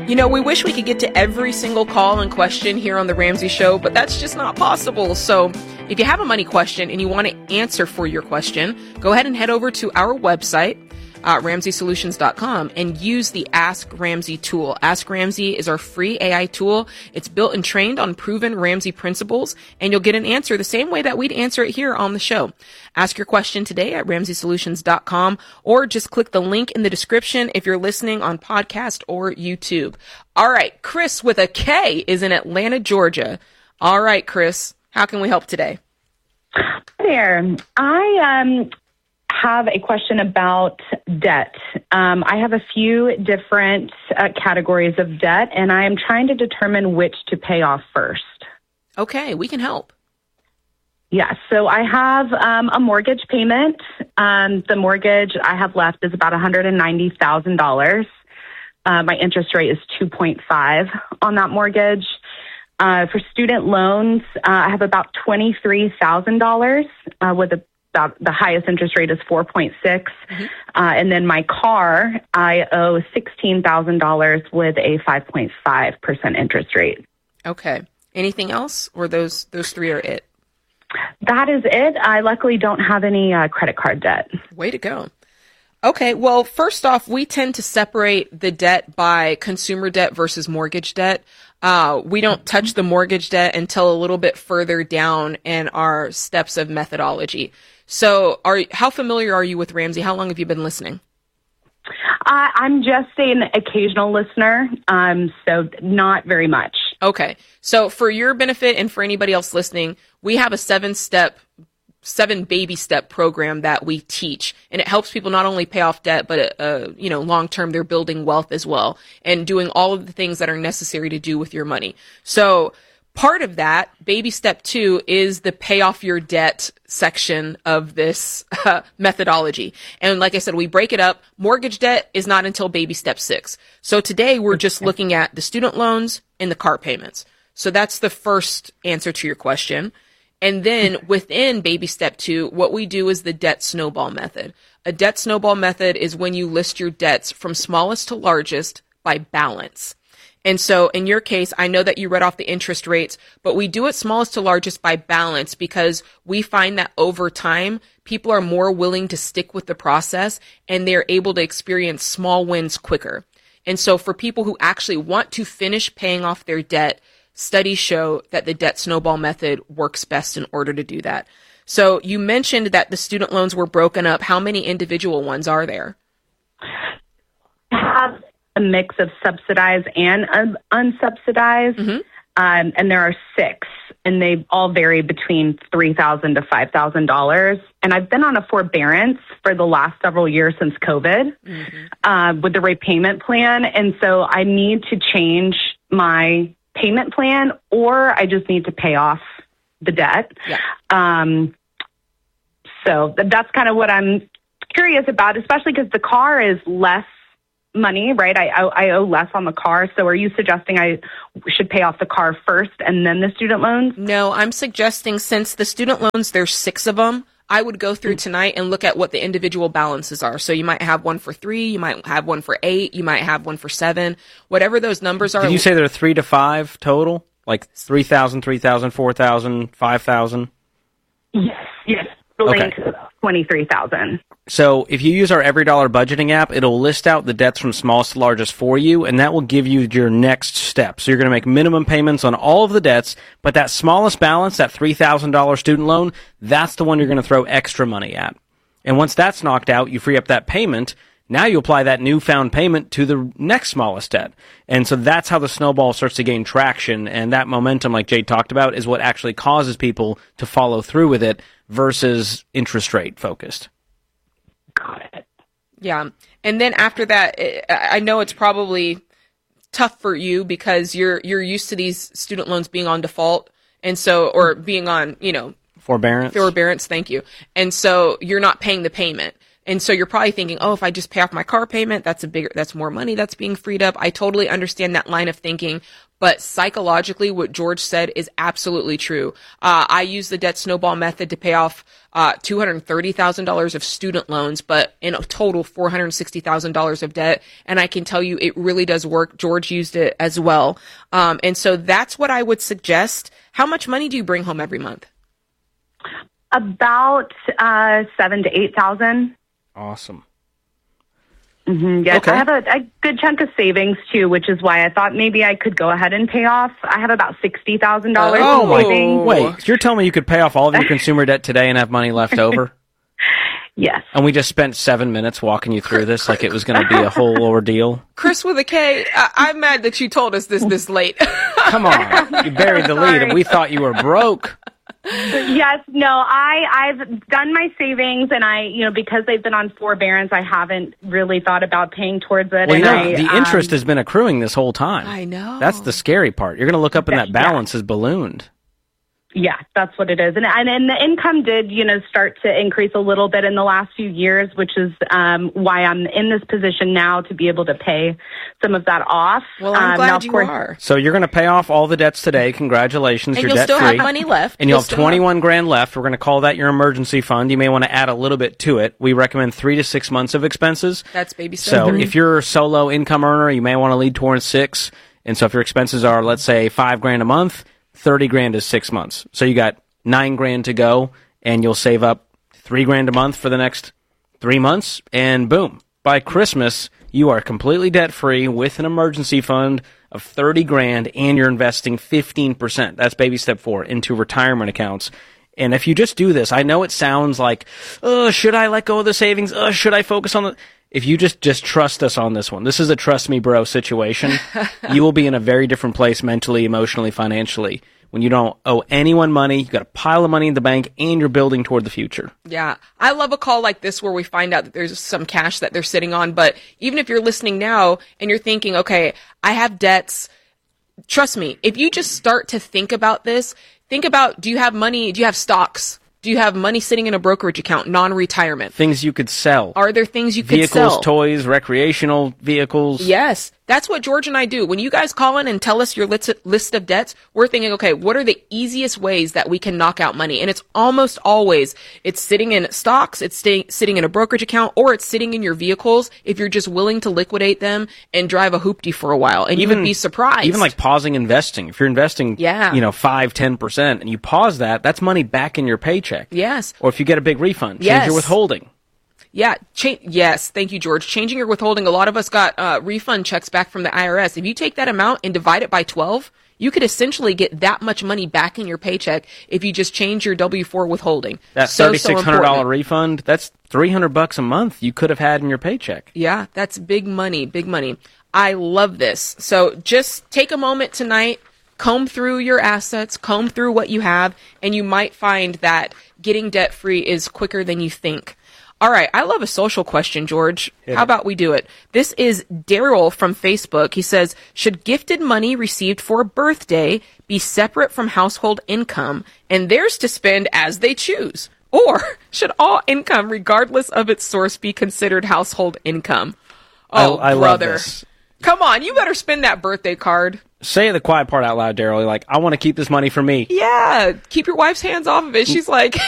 You know, we wish we could get to every single call and question here on The Ramsey Show, but that's just not possible. So if you have a money question and you want to answer for your question, go ahead and head over to our website, RamseySolutions.com, and use the Ask Ramsey tool. Ask Ramsey is our free AI tool. It's built and trained on proven Ramsey principles, and you'll get an answer the same way that we'd answer it here on the show. Ask your question today at RamseySolutions.com, or just click the link in the description if you're listening on podcast or YouTube. All right, Chris with a K is in Atlanta, Georgia. All right, Chris, how can we help today? Hi there. I have a question about debt. I have a few different categories of debt, and I am trying to determine which to pay off first. Okay, we can help. Yes, so I have a mortgage payment. The mortgage I have left is about $190,000. My interest rate is 2.5 on that mortgage. For student loans, I have about $23,000 with about the highest interest rate is 4.6. Mm-hmm. And then my car, I owe $16,000 with a 5.5% interest rate. Okay. Anything else, or those three are it? That is it. I luckily don't have any credit card debt. Way to go. Okay, well, first off, we tend to separate the debt by consumer debt versus mortgage debt. We don't touch the mortgage debt until a little bit further down in our steps of methodology. So how familiar are you with Ramsey? How long have you been listening? I'm just an occasional listener, so not very much. Okay, so for your benefit and for anybody else listening, we have a 7 baby step program that we teach, and it helps people not only pay off debt, but long term they're building wealth as well and doing all of the things that are necessary to do with your money. So part of that, baby step 2, is the pay off your debt section of this methodology. And like I said, we break it up. Mortgage debt is not until baby step 6. So today we're just looking at the student loans and the car payments. So that's the first answer to your question. And then within baby step 2, what we do is the debt snowball method. A debt snowball method is when you list your debts from smallest to largest by balance. And so in your case, I know that you read off the interest rates, but we do it smallest to largest by balance because we find that over time, people are more willing to stick with the process and they're able to experience small wins quicker. And so for people who actually want to finish paying off their debt, studies show that the debt snowball method works best in order to do that. So you mentioned that the student loans were broken up. How many individual ones are there? I have a mix of subsidized and unsubsidized, Mm-hmm. And there are 6, and they all vary between $3,000 to $5,000. And I've been on a forbearance for the last several years since COVID, Mm-hmm. With the repayment plan, and so I need to change my payment plan, or I just need to pay off the debt. Yeah. So that's kind of what I'm curious about, especially because the car is less money, right? I owe less on the car. So are you suggesting I should pay off the car first and then the student loans? No, I'm suggesting since the student loans, there's 6 of them, I would go through tonight and look at what the individual balances are. So you might have one for 3, you might have one for 8, you might have one for 7, whatever those numbers are. Did you say there are 3 to 5 total? Like 3,000, 3,000, 4,000, 5,000? Yes. Totaling to 23,000. So if you use our Every Dollar budgeting app, it'll list out the debts from smallest to largest for you, and that will give you your next step. So you're going to make minimum payments on all of the debts, but that smallest balance, that $3,000 student loan, that's the one you're going to throw extra money at. And once that's knocked out, you free up that payment. Now you apply that newfound payment to the next smallest debt. And so that's how the snowball starts to gain traction, and that momentum, like Jade talked about, is what actually causes people to follow through with it versus interest rate focused. Got it. Yeah. And then after that, I know it's probably tough for you because you're used to these student loans being on default, and so, or being on, Forbearance. Thank you. And so you're not paying the payment. And so you're probably thinking, oh, if I just pay off my car payment, that's more money that's being freed up. I totally understand that line of thinking. But psychologically, what George said is absolutely true. I use the debt snowball method to pay off $230,000 of student loans, but in a total $460,000 of debt. And I can tell you it really does work. George used it as well. And so that's what I would suggest. How much money do you bring home every month? About $7,000 to $8,000. Awesome. Mm-hmm, yes, Okay. I have a good chunk of savings too, which is why I thought maybe I could go ahead and pay off. I have about $60,000 Oh, in savings. wait. You're telling me you could pay off all of your consumer debt today and have money left over? Yes. And we just spent 7 minutes walking you through this like it was going to be a whole ordeal. Chris with a K, I'm mad that you told us this late. Come on. You buried the lead and we thought you were broke. Yes, no, I've done my savings, and because they've been on forbearance, I haven't really thought about paying towards it. Well, and the interest has been accruing this whole time. I know. That's the scary part. You're going to look up and that balance has ballooned. Yeah, that's what it is. And the income did, start to increase a little bit in the last few years, which is why I'm in this position now to be able to pay some of that off. Well, I'm glad now, you are. So you're going to pay off all the debts today. Congratulations. And you're you'll still debt-free. have money left. And you'll have 21 grand left. We're going to call that your emergency fund. You may want to add a little bit to it. We recommend 3 to 6 months of expenses. That's baby steps. So if you're a solo income earner, you may want to lead towards 6. And so if your expenses are, let's say, 5 grand a month, 30 grand is 6 months. So you got 9 grand to go, and you'll save up 3 grand a month for the next 3 months, and boom. By Christmas, you are completely debt-free with an emergency fund of 30 grand, and you're investing 15%. That's baby step 4 into retirement accounts. And if you just do this, I know it sounds like, should I let go of the savings? Should I focus on the... If you just trust us on this one, this is a trust me bro situation. You will be in a very different place mentally, emotionally, financially. When you don't owe anyone money, you've got a pile of money in the bank, and you're building toward the future. Yeah. I love a call like this where we find out that there's some cash that they're sitting on. But even if you're listening now and you're thinking, okay, I have debts, trust me, if you just start to think about this, think about, do you have money? Do you have stocks? Do you have money sitting in a brokerage account, non-retirement? Things you could sell. Are there things you could Vehicles, sell? toys, recreational vehicles. Yes. That's what George and I do. When you guys call in and tell us your list of debts, we're thinking, okay, what are the easiest ways that we can knock out money? And it's almost always, it's sitting in stocks, it's sitting in a brokerage account, or it's sitting in your vehicles if you're just willing to liquidate them and drive a hoopty for a while. And you would be surprised. Even like pausing investing. If you're investing, 5-10%, and you pause that, that's money back in your paycheck. Yes. Or if you get a big refund, change Yes. your withholding. Yeah. Yes. Thank you, George. Changing your withholding. A lot of us got refund checks back from the IRS. If you take that amount and divide it by 12, you could essentially get that much money back in your paycheck if you just change your W-4 withholding. That $3,600 refund, that's $300 a month you could have had in your paycheck. Yeah, that's big money, big money. I love this. So just take a moment tonight, comb through your assets, comb through what you have, and you might find that getting debt-free is quicker than you think. All right, I love a social question, George. How about we do it? This is Daryl from Facebook. He says, should gifted money received for a birthday be separate from household income and theirs to spend as they choose? Or should all income, regardless of its source, be considered household income? Oh, I brother. love this. Come on, you better spend that birthday card. Say the quiet part out loud, Daryl. You're like, I want to keep this money for me. Yeah, keep your wife's hands off of it. She's like...